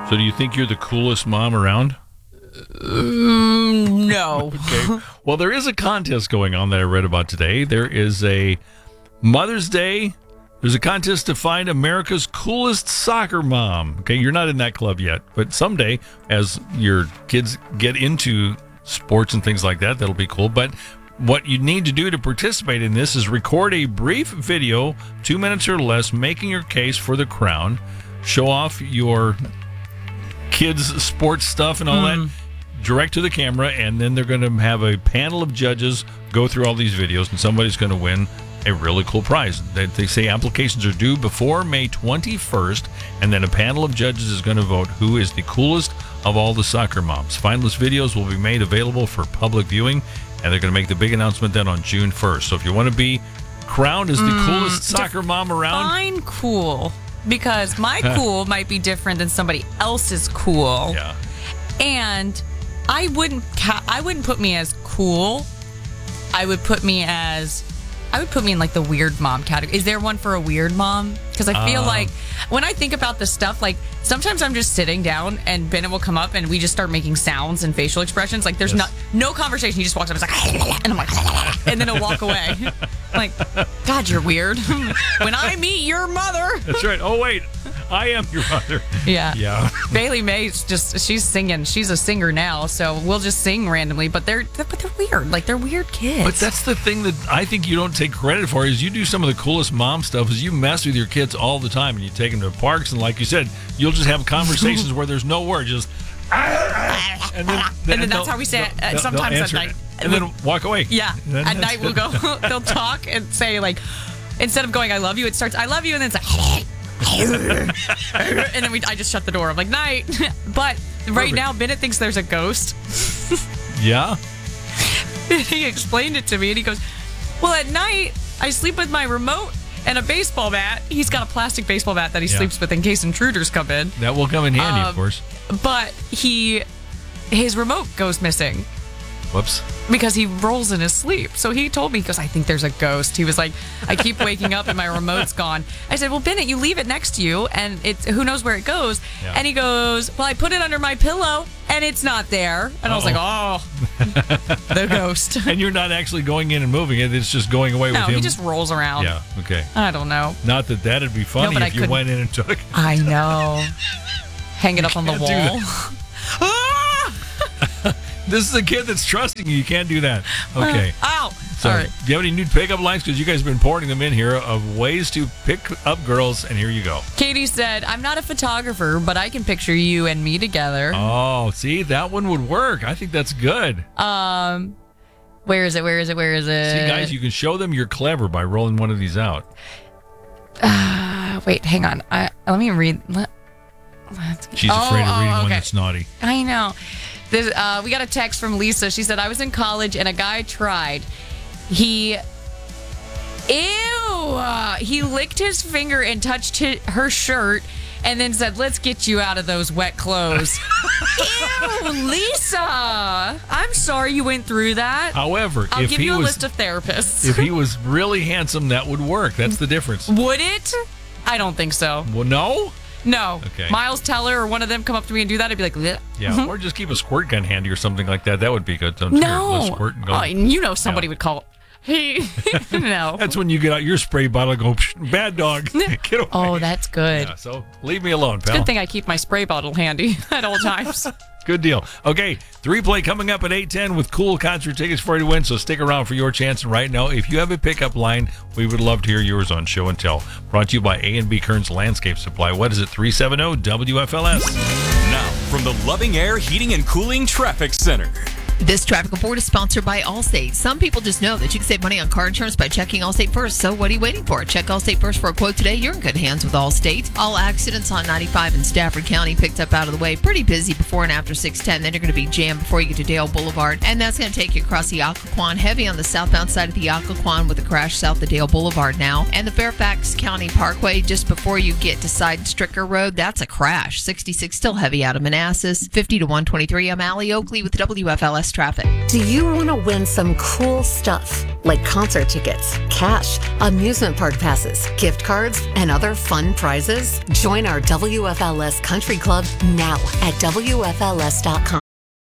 So do you think you're the coolest mom around? No. Okay. Well, there is a contest going on that I read about today. There is a Mother's Day. There's a contest to find America's coolest soccer mom. Okay, you're not in that club yet, but someday, as your kids get into sports and things like that, that'll be cool. But what you need to do to participate in this is record a brief video, 2 minutes or less, making your case for the crown. Show off your kids' sports stuff and all that direct to the camera, and then they're going to have a panel of judges go through all these videos, and somebody's going to win a really cool prize. They say applications are due before May 21st, and then a panel of judges is going to vote who is the coolest of all the soccer moms. Finalist videos will be made available for public viewing, and they're going to make the big announcement then on June 1st. So if you want to be crowned as the coolest soccer mom around, Define cool, because my cool might be different than somebody else's cool. yeah. And I wouldn't put me as cool. I would put me in like the weird mom category. Is there one for a weird mom? Because I feel like when I think about this stuff, like sometimes I'm just sitting down and Bennett will come up and we just start making sounds and facial expressions. Like there's no conversation. He just walks up and is like, and I'm like, and then he'll walk away. Like, God, you're weird. When I meet your mother. That's right. Oh, wait. I am your mother. Yeah. Yeah. Bailey May's she's singing. She's a singer now, so we'll just sing randomly. But they're weird. Like, they're weird kids. But that's the thing that I think you don't take credit for is you do some of the coolest mom stuff is you mess with your kids all the time and you take them to parks and like you said, you'll just have conversations where there's no word, just and then that's how we say it sometimes at night. And then walk away. Yeah. At night we'll go, they'll talk and say like, instead of going, I love you, it starts, I love you, and then it's like, and then I just shut the door. I'm like, night. But right now, Bennett thinks there's a ghost. Yeah. He explained it to me, and he goes, well, at night, I sleep with my remote and a baseball bat. He's got a plastic baseball bat that he sleeps with in case intruders come in. That will come in handy, of course. But his remote goes missing. Whoops. Because he rolls in his sleep. So he told me, he goes, I think there's a ghost. He was like, I keep waking up and my remote's gone. I said, well, Bennett, you leave it next to you and who knows where it goes. Yeah. And he goes, well, I put it under my pillow and it's not there. And I was like, oh, the ghost. And you're not actually going in and moving it. It's just going away with him. No, he just rolls around. Yeah, okay. I don't know. Not that that'd be funny if you went in and took it. I know. Hang it up on the wall. This is a kid that's trusting you. You can't do that. Okay. Ow. So, all right. do you have any new pickup lines? Because you guys have been pouring them in here of ways to pick up girls, and here you go. Katie said, I'm not a photographer, but I can picture you and me together. Oh, see, that one would work. I think that's good. Where is it? See, guys, you can show them you're clever by rolling one of these out. Wait, hang on. Let me read. She's afraid of reading one that's naughty. I know. We got a text from Lisa. She said, I was in college and a guy tried. He licked his finger and touched her shirt and then said, let's get you out of those wet clothes. Ew, Lisa. I'm sorry you went through that. However, I'll give you a list of therapists. If he was really handsome, that would work. That's the difference. Would it? I don't think so. Well, no? No. Okay. Miles Teller or one of them come up to me and do that, I'd be like, bleh. Yeah, or just keep a squirt gun handy or something like that. That would be good. No. Squirt and go. You know somebody would call. No. That's when you get out your spray bottle and go, bad dog, get away. Oh, that's good. Yeah, so leave me alone, pal. Good thing I keep my spray bottle handy at all times. Good deal. Okay, 3-play coming up at 8:10 with cool concert tickets for you to win, so stick around for your chance. And right now, if you have a pickup line, we would love to hear yours on Show and Tell. Brought to you by A&B Kearns Landscape Supply. What is it? 370 WFLS. Now, from the Loving Air Heating and Cooling Traffic Center. This traffic report is sponsored by Allstate. Some people just know that you can save money on car insurance by checking Allstate first. So what are you waiting for? Check Allstate first for a quote today. You're in good hands with Allstate. All accidents on 95 in Stafford County picked up out of the way. Pretty busy before and after 610. Then you're going to be jammed before you get to Dale Boulevard. And that's going to take you across the Occoquan. Heavy on the southbound side of the Occoquan with a crash south of Dale Boulevard now. And the Fairfax County Parkway just before you get to Side Stricker Road. That's a crash. 66 still heavy out of Manassas. 50 to 123. I'm Allie Oakley with WFLS less traffic. Do you want to win some cool stuff like concert tickets, cash, amusement park passes, gift cards, and other fun prizes? Join our WFLS Country Club now at WFLS.com.